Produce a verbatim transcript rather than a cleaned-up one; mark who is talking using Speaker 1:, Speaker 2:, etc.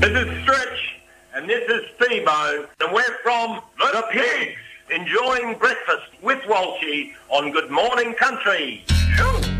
Speaker 1: This is Stretch, and this is Steve-O, and we're from The, the Pigs, enjoying breakfast with Walshy on Good Morning Country. Shoo!